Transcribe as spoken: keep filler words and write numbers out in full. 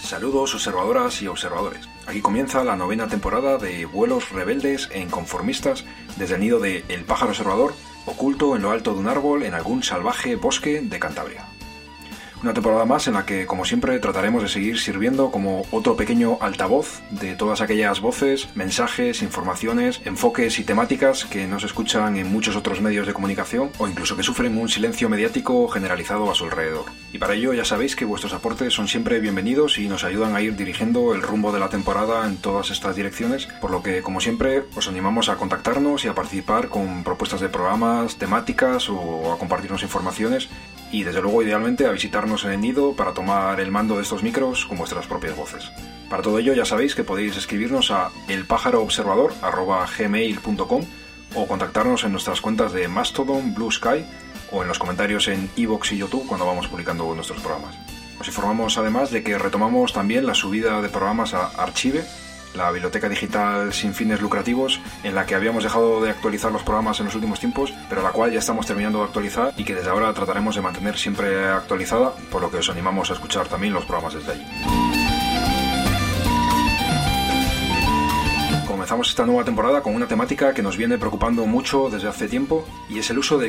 Saludos observadoras y observadores. Aquí comienza la novena temporada de Vuelos rebeldes e inconformistas desde el nido de El pájaro observador, oculto en lo alto de un árbol en algún salvaje bosque de Cantabria. Una temporada más en la que, como siempre, trataremos de seguir sirviendo como otro pequeño altavoz de todas aquellas voces, mensajes, informaciones, enfoques y temáticas que no se escuchan en muchos otros medios de comunicación o incluso que sufren un silencio mediático generalizado a su alrededor. Y para ello ya sabéis que vuestros aportes son siempre bienvenidos y nos ayudan a ir dirigiendo el rumbo de la temporada en todas estas direcciones, por lo que, como siempre, os animamos a contactarnos y a participar con propuestas de programas, temáticas o a compartirnos informaciones. Y desde luego, idealmente, a visitarnos en el nido para tomar el mando de estos micros con vuestras propias voces. Para todo ello ya sabéis que podéis escribirnos a elpájaroobservador arroba gmail punto com o contactarnos en nuestras cuentas de Mastodon, Blue Sky o en los comentarios en iVoox y YouTube cuando vamos publicando nuestros programas. Os informamos además de que retomamos también la subida de programas a Archive, la biblioteca digital sin fines lucrativos en la que habíamos dejado de actualizar los programas en los últimos tiempos, pero la cual ya estamos terminando de actualizar y que desde ahora trataremos de mantener siempre actualizada, por lo que os animamos a escuchar también los programas desde allí. Comenzamos esta nueva temporada con una temática que nos viene preocupando mucho desde hace tiempo y es el uso de